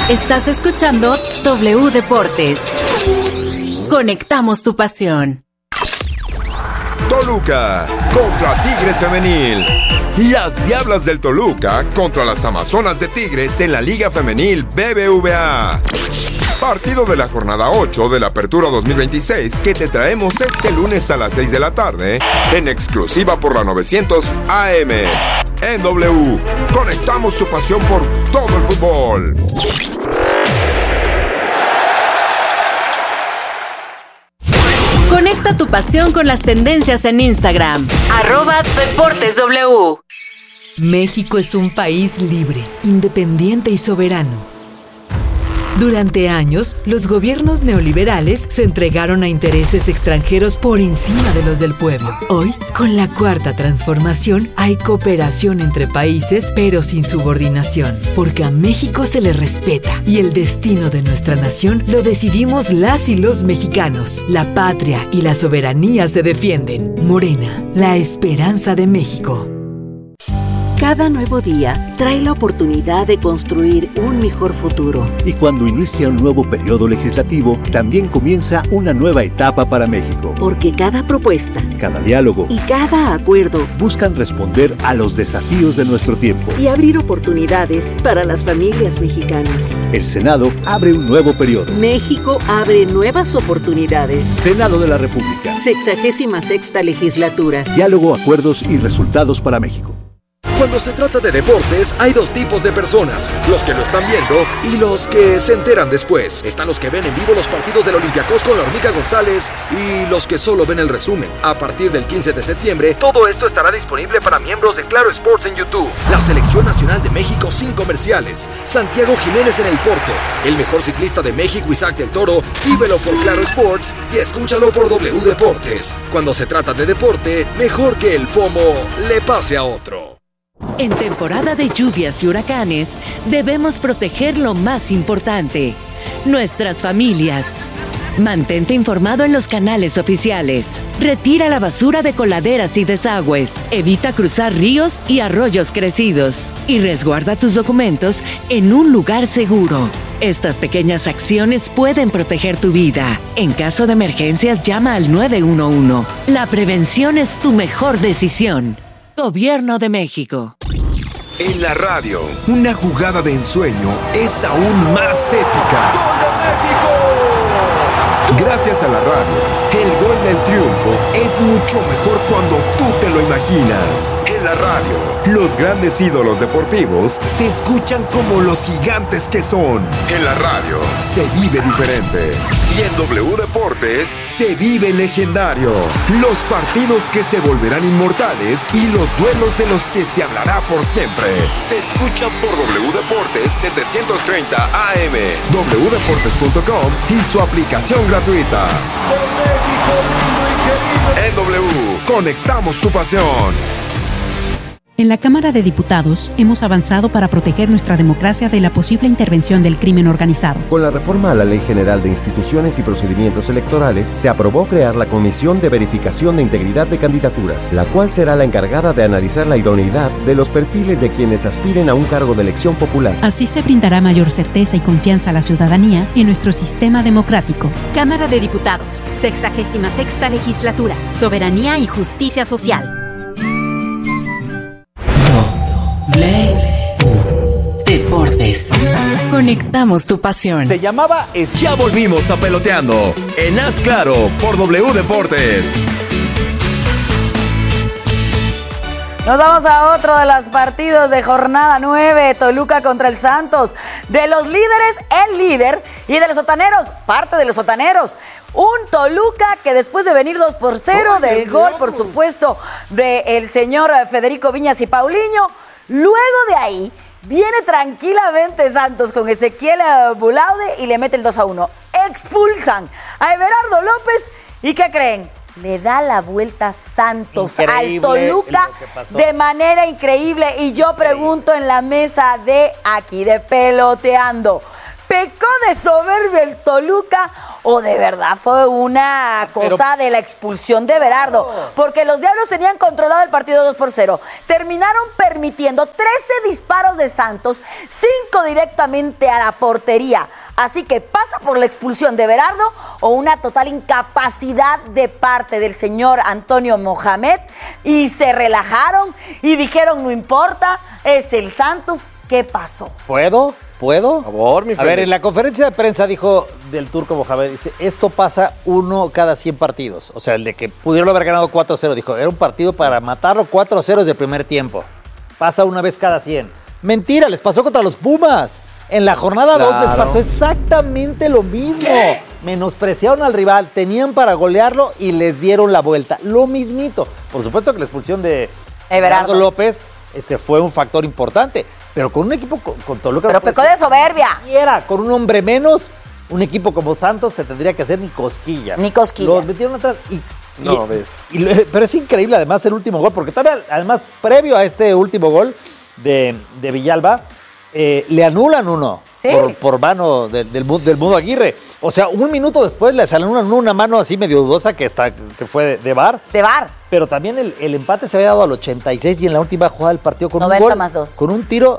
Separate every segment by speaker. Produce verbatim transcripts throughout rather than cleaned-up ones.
Speaker 1: Estás escuchando W Deportes. Conectamos tu pasión.
Speaker 2: Toluca contra Tigres Femenil. Las Diablas del Toluca contra las Amazonas de Tigres en la Liga Femenil B B V A. Partido de la jornada ocho de la Apertura dos mil veintiséis que te traemos este lunes a las seis de la tarde en exclusiva por la novecientos A M. En W, conectamos tu pasión por todo el fútbol.
Speaker 1: Conecta tu pasión con las tendencias en Instagram. Arroba Deportes W.
Speaker 3: México es un país libre, independiente y soberano. Durante años, los gobiernos neoliberales se entregaron a intereses extranjeros por encima de los del pueblo. Hoy, con la cuarta transformación, hay cooperación entre países, pero sin subordinación, porque a México se le respeta y el destino de nuestra nación lo decidimos las y los mexicanos. La patria y la soberanía se defienden. Morena, la esperanza de México.
Speaker 4: Cada nuevo día trae la oportunidad de construir un mejor futuro.
Speaker 5: Y cuando inicia un nuevo periodo legislativo, también comienza una nueva etapa para México.
Speaker 4: Porque cada propuesta,
Speaker 5: cada diálogo
Speaker 4: y cada acuerdo
Speaker 5: buscan responder a los desafíos de nuestro tiempo
Speaker 4: y abrir oportunidades para las familias mexicanas.
Speaker 5: El Senado abre un nuevo periodo.
Speaker 4: México abre nuevas oportunidades.
Speaker 5: Senado de la República.
Speaker 4: Sexagésima sexta legislatura.
Speaker 5: Diálogo, acuerdos y resultados para México.
Speaker 6: Cuando se trata de deportes, hay dos tipos de personas, los que lo están viendo y los que se enteran después. Están los que ven en vivo los partidos del Olympiacos con la Hormiga González y los que solo ven el resumen. A partir del quince de septiembre, todo esto estará disponible para miembros de Claro Sports en YouTube. La Selección Nacional de México sin comerciales. Santiago Jiménez en el Porto. El mejor ciclista de México, Isaac del Toro. Vívelo por Claro Sports y escúchalo por W Deportes. Cuando se trata de deporte, mejor que el FOMO le pase a otro.
Speaker 7: En temporada de lluvias y huracanes, debemos proteger lo más importante, nuestras familias. Mantente informado en los canales oficiales. Retira la basura de coladeras y desagües. Evita cruzar ríos y arroyos crecidos. Y resguarda tus documentos en un lugar seguro. Estas pequeñas acciones pueden proteger tu vida. En caso de emergencias, llama al nueve uno uno. La prevención es tu mejor decisión. Gobierno de México.
Speaker 2: En la radio, una jugada de ensueño es aún más épica. ¡Gol de México! Gracias a la radio, el gol del triunfo es mucho mejor cuando tú te lo imaginas. En la radio, los grandes ídolos deportivos se escuchan como los gigantes que son. En la radio, se vive diferente. Y en W Deportes, se vive legendario. Los partidos que se volverán inmortales y los duelos de los que se hablará por siempre. Se escuchan por W Deportes setecientos treinta A M, w deportes punto com y su aplicación gratuita. En W, conectamos tu pasión.
Speaker 8: En la Cámara de Diputados hemos avanzado para proteger nuestra democracia de la posible intervención del crimen organizado.
Speaker 9: Con la reforma a la Ley General de Instituciones y Procedimientos Electorales, se aprobó crear la Comisión de Verificación de Integridad de Candidaturas, la cual será la encargada de analizar la idoneidad de los perfiles de quienes aspiren a un cargo de elección popular.
Speaker 8: Así se brindará mayor certeza y confianza a la ciudadanía en nuestro sistema democrático.
Speaker 10: Cámara de Diputados, sexagésima sexta legislatura, soberanía y justicia social.
Speaker 1: Deportes. Conectamos tu pasión.
Speaker 11: Se llamaba...
Speaker 12: Ya volvimos a Peloteando en Haz Claro por W Deportes.
Speaker 13: Nos vamos a otro de los partidos de jornada nueve, Toluca contra el Santos. De los líderes, el líder, y de los sotaneros, parte de los sotaneros. Un Toluca que después de venir dos por cero, oh, del gol, por supuesto, del señor Federico Viñas y Paulinho, luego de ahí viene tranquilamente Santos con Ezequiel Bulaude y le mete el dos a uno. Expulsan a Everardo López y ¿qué creen? Le da la vuelta Santos al Toluca de manera increíble. Y yo pregunto en la mesa de aquí, de Peloteando, ¿pecó de soberbia el Toluca o de verdad fue una cosa Pero... de la expulsión de Berardo? Porque los Diablos tenían controlado el partido dos por cero. Terminaron permitiendo trece disparos de Santos, cinco directamente a la portería. Así que pasa por la expulsión de Berardo o una total incapacidad de parte del señor Antonio Mohamed y se relajaron y dijeron no importa, es el Santos. ¿Qué pasó?
Speaker 11: ¿Puedo? ¿Puedo?
Speaker 14: Por favor, mi
Speaker 11: A ver, en la conferencia de prensa dijo del Turco Mohamed, dice, esto pasa uno cada cien partidos. O sea, el de que pudieron haber ganado cuatro cero, dijo, era un partido para matarlo cuatro cero desde el primer tiempo. Pasa una vez cada cien. Mentira, les pasó contra los Pumas. En la jornada dos claro. les pasó exactamente lo mismo. ¿Qué? Menospreciaron al rival, tenían para golearlo y les dieron la vuelta. Lo mismito. Por supuesto que la expulsión de Everardo López este, fue un factor importante, pero con un equipo con, con Toluca...
Speaker 13: Pero pecó de soberbia.
Speaker 11: Era, con un hombre menos, un equipo como Santos te tendría que hacer ni cosquillas.
Speaker 13: Ni cosquillas.
Speaker 11: Los metieron atrás y...
Speaker 14: No,
Speaker 11: y,
Speaker 14: ves.
Speaker 11: Y, y, pero es increíble además el último gol, porque también, además, previo a este último gol de, de Villalba, Eh, le anulan uno ¿Sí? por, por mano del, del, del Mudo Aguirre. O sea, un minuto después le anulan una mano así medio dudosa que, está, que fue de, de V A R.
Speaker 13: De V A R.
Speaker 11: Pero también el, el empate se había dado al ochenta y seis y en la última jugada del partido con
Speaker 13: noventa
Speaker 11: un gol,
Speaker 13: más dos.
Speaker 11: Con un tiro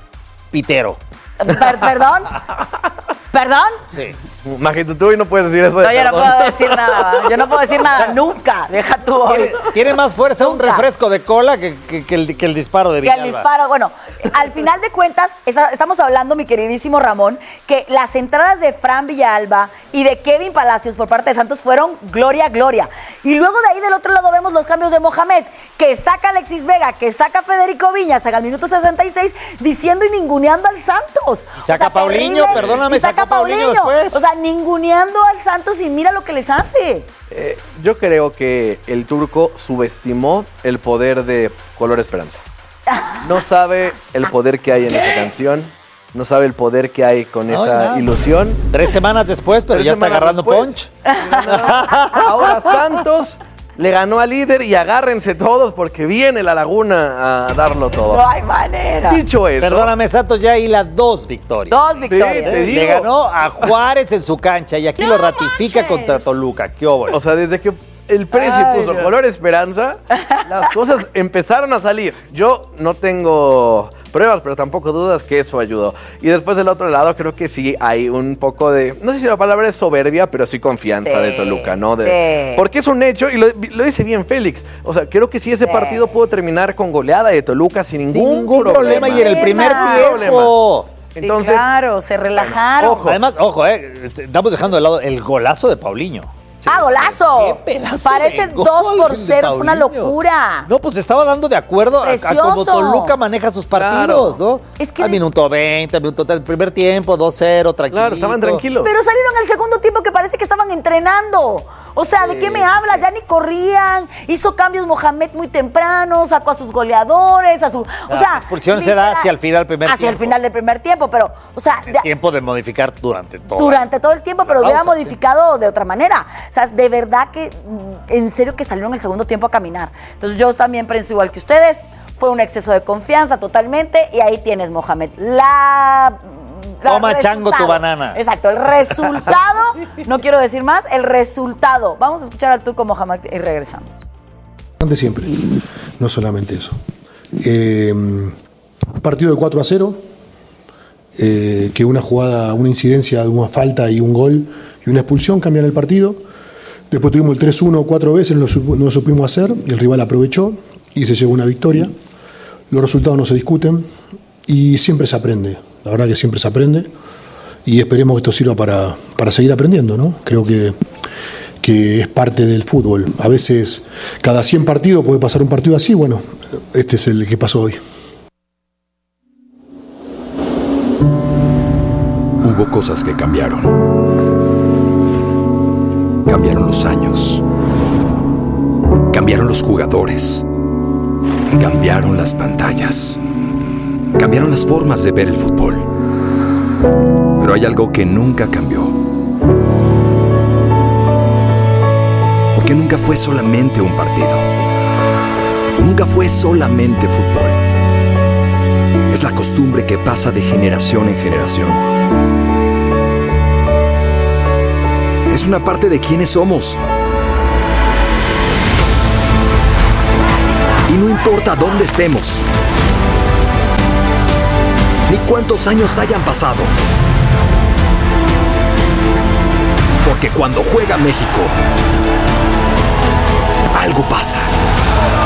Speaker 11: pitero.
Speaker 13: Per, ¿Perdón? ¿Perdón?
Speaker 11: Sí.
Speaker 14: Majito, tú hoy no puedes decir eso de
Speaker 13: No, yo
Speaker 14: perdón.
Speaker 13: no puedo decir nada. Yo no puedo decir nada nunca. Deja tú hoy.
Speaker 11: Tiene, tiene más fuerza nunca. Un refresco de cola que, que, que, el, que el disparo de Villalba.
Speaker 13: Que el disparo, bueno, al final de cuentas, esa, estamos hablando, mi queridísimo Ramón, que las entradas de Fran Villalba y de Kevin Palacios por parte de Santos fueron gloria, gloria. Y luego de ahí del otro lado vemos los cambios de Mohamed, que saca a Alexis Vega, que saca a Federico Viñas, saca al minuto sesenta y seis, diciendo y ninguneando al Santos.
Speaker 11: Y saca a o sea, Paulinho, terrible. Perdóname,
Speaker 13: y saca a Paulinho después. O sea, ninguneando al Santos y mira lo que les hace.
Speaker 14: Eh, yo creo que el Turco subestimó el poder de Color Esperanza. No sabe el poder que hay en ¿Qué? esa canción. No sabe el poder que hay con no, esa no. ilusión.
Speaker 11: Tres semanas después, pero Tres ya está agarrando después. punch.
Speaker 14: Ahora Santos le ganó al líder y agárrense todos porque viene la Laguna a darlo todo.
Speaker 13: No hay manera.
Speaker 14: Dicho eso.
Speaker 11: Perdóname, Santos ya hila dos victorias.
Speaker 13: Dos victorias.
Speaker 14: Sí,
Speaker 11: le ganó a Juárez en su cancha y aquí lo ratifica manches. contra Toluca. ¿Qué hubo?
Speaker 14: O sea, desde que el Prezi puso no. Color Esperanza, las cosas empezaron a salir. Yo no tengo pruebas, pero tampoco dudas que eso ayudó. Y después del otro lado creo que sí hay un poco de, no sé si la palabra es soberbia, pero sí confianza sí, de Toluca, ¿no? De,
Speaker 13: sí.
Speaker 14: Porque es un hecho, y lo, lo dice bien Félix, o sea, creo que sí ese sí. partido pudo terminar con goleada de Toluca sin ningún,
Speaker 11: sin ningún problema. problema. Y en el primer tiempo.
Speaker 13: Sí, entonces, claro, se relajaron.
Speaker 11: Ojo. Además, ojo, eh, estamos dejando de lado el golazo de Paulinho.
Speaker 13: Sí. ¡Ah, golazo! ¡Qué pedazo! Parece dos por cero, fue una locura.
Speaker 11: No, pues estaba dando de acuerdo a, a cómo Toluca maneja sus partidos, claro. ¿no? Es que al minuto veinte, al minuto del primer tiempo, dos cero, tranquilo.
Speaker 14: Claro, estaban tranquilos.
Speaker 13: Pero salieron al segundo tiempo que parece que estaban entrenando. O sea, ¿de sí, qué me hablas? Sí. Ya ni corrían. Hizo cambios Mohamed muy temprano, sacó a sus goleadores, a su...
Speaker 11: La
Speaker 13: o sea,
Speaker 11: expulsión se da hacia el final del primer
Speaker 13: hacia
Speaker 11: tiempo.
Speaker 13: Hacia el final del primer tiempo, pero, o sea...
Speaker 11: Es tiempo de modificar durante todo.
Speaker 13: Durante todo el tiempo, pero
Speaker 11: pausa,
Speaker 13: hubiera modificado sí. de otra manera. O sea, de verdad que, en serio que salieron el segundo tiempo a caminar. Entonces yo también pienso igual que ustedes. Fue un exceso de confianza totalmente y ahí tienes, Mohamed. La...
Speaker 11: Toma chango tu banana.
Speaker 13: Exacto, el resultado, no quiero decir más, el resultado. Vamos a escuchar al Turco Mohamed y regresamos.
Speaker 15: Siempre, no solamente eso. Eh, partido de cuatro a cero, eh, que una jugada, una incidencia de una falta y un gol y una expulsión cambian el partido. Después tuvimos el tres uno cuatro veces, no lo, no lo supimos hacer y el rival aprovechó y se llevó una victoria. Los resultados no se discuten y siempre se aprende. La verdad que siempre se aprende y esperemos que esto sirva para, para seguir aprendiendo, ¿no? Creo que, que es parte del fútbol. A veces, cada cien partidos puede pasar un partido así. Bueno, este es el que pasó hoy.
Speaker 2: Hubo cosas que cambiaron. Cambiaron los años. Cambiaron los jugadores. Cambiaron las pantallas. Cambiaron las formas de ver el fútbol. Pero hay algo que nunca cambió. Porque nunca fue solamente un partido. Nunca fue solamente fútbol. Es la costumbre que pasa de generación en generación.
Speaker 6: es una parte de quienes somos. Y no importa dónde estemos, ni cuántos años hayan pasado. Porque cuando juega México,